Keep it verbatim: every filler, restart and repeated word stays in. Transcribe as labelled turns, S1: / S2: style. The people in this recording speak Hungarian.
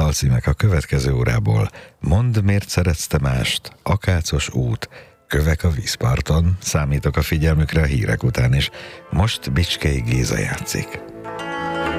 S1: dalcímek a következő órából: Mondd, miért szeretsz te mást, Akácos út, Kövek a vízparton. Számítok a figyelmükre a hírek után is. Most Bicskei Géza játszik.